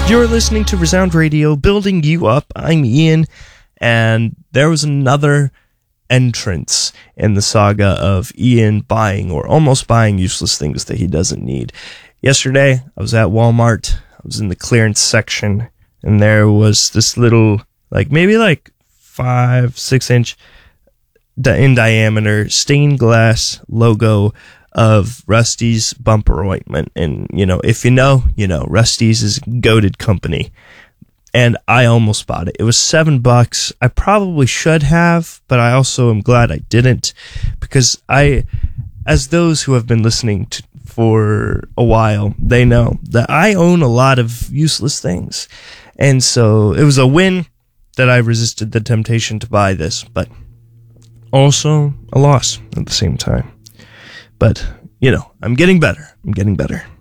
You're listening to Resound Radio, building you up. I'm Ian, and there was another entrance in the saga of Ian buying or almost buying useless things that he doesn't need. Yesterday, I was at Walmart. I was in the clearance section, and there was this little, maybe 5-6 inch in diameter stained glass logo of Rusty's bumper ointment. And, if you know, Rusty's is a goated company. And I almost bought it. It was $7. I probably should have, but I also am glad I didn't, because as those who have been listening for a while, they know that I own a lot of useless things. And so it was a win that I resisted the temptation to buy this, but also a loss at the same time. But, I'm getting better.